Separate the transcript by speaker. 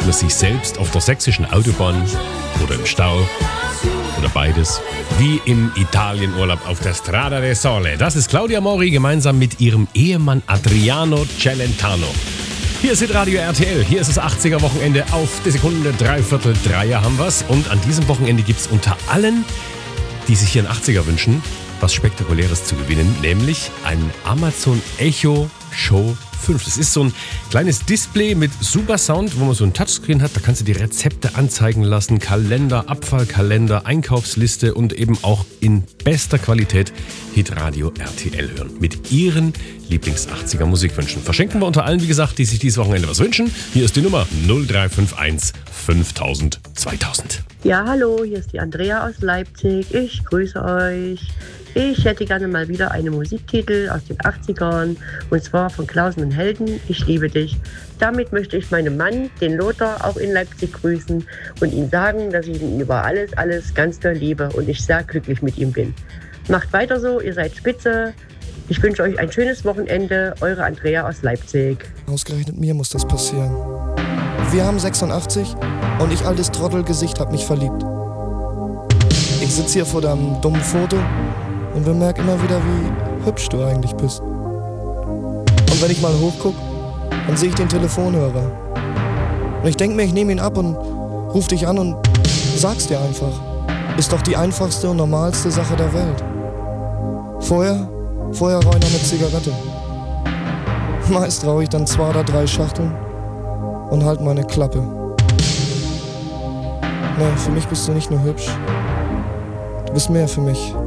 Speaker 1: man sich selbst auf der sächsischen Autobahn oder im Stau oder beides. Wie im Italienurlaub auf der Strada del Sole. Das ist Claudia Mori gemeinsam mit ihrem Ehemann Adriano Celentano. Hier ist Radio RTL, hier ist das 80er-Wochenende auf die Sekunde, 2:45 haben wir's. Und an diesem Wochenende gibt's unter allen, die sich hier einen 80er wünschen, was Spektakuläres zu gewinnen, nämlich ein Amazon Echo Show 5. Das ist so ein kleines Display mit super Sound, wo man so ein Touchscreen hat. Da kannst du die Rezepte anzeigen lassen, Kalender, Abfallkalender, Einkaufsliste und eben auch in bester Qualität Hitradio RTL hören. Mit ihren Lieblings-80er Musikwünschen. Verschenken wir unter allen, wie gesagt, die sich dieses Wochenende was wünschen. Hier ist die Nummer 0351 5000 2000.
Speaker 2: Ja, hallo, hier ist die Andrea aus Leipzig. Ich grüße euch. Ich hätte gerne mal wieder einen Musiktitel aus den 80ern, und zwar von Klausen und Helden, Ich liebe dich. Damit möchte ich meinen Mann, den Lothar, auch in Leipzig grüßen und ihm sagen, dass ich ihn über alles ganz doll liebe und ich sehr glücklich mit ihm bin. Macht weiter so, ihr seid spitze. Ich wünsche euch ein schönes Wochenende. Eure Andrea aus Leipzig.
Speaker 3: Ausgerechnet mir muss das passieren. Wir haben 86 und ich, altes Trottelgesicht, hab mich verliebt. Ich sitze hier vor deinem dummen Foto und bemerke immer wieder, wie hübsch du eigentlich bist. Und wenn ich mal hochguck, dann sehe ich den Telefonhörer. Und ich denke mir, ich nehme ihn ab und ruf dich an und sag's dir einfach. Ist doch die einfachste und normalste Sache der Welt. Vorher rauche ich noch eine Zigarette. Meist rauche ich dann 2 oder 3 Schachteln und halt meine Klappe. Nee, für mich bist du nicht nur hübsch. Du bist mehr für mich.